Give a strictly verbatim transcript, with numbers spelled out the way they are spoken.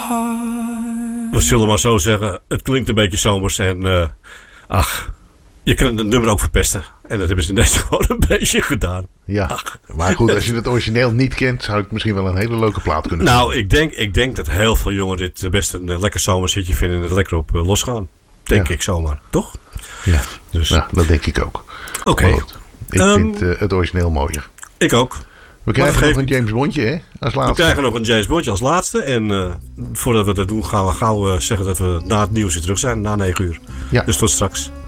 We zullen maar zo zeggen, het klinkt een beetje zomers en uh, ach, je kunt het nummer ook verpesten. En dat hebben ze net gewoon een beetje gedaan. Ja, ach. Maar goed, als je het origineel niet kent, zou het misschien wel een hele leuke plaat kunnen zijn. Nou, ik denk, ik denk dat heel veel jongeren dit best een uh, lekker zomershitje vinden en er lekker op uh, losgaan. Denk ja. ik zomaar, toch? Ja, dus. Nou, dat denk ik ook. Oké. Okay. Ik um, vind uh, het origineel mooier. Ik ook. We krijgen nog een James Bondje, hè? Als laatste. We krijgen nog een James Bondje als laatste. En uh, voordat we dat doen, gaan we gauw uh, zeggen dat we na het nieuws weer terug zijn. Na negen uur. Ja. Dus tot straks.